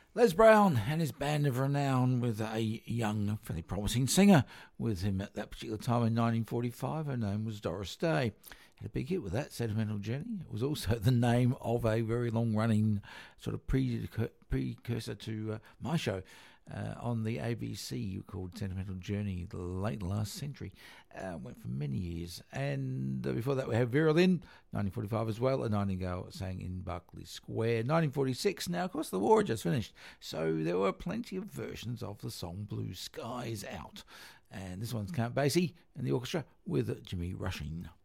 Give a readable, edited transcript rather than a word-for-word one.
Les Brown and his band of renown with a young, fairly promising singer with him at that particular time in 1945. Her name was Doris Day. Had a big hit with that, Sentimental Journey. It was also the name of a very long-running sort of precursor to my show on the ABC called Sentimental Journey, late last century. Went for many years. And before that we have Vera Lynn, 1945 as well. A Nightingale sang in Berkeley Square. 1946, now of course the war had just finished, so there were plenty of versions of the song Blue Skies out. And this one's Count Basie and the orchestra with Jimmy Rushing.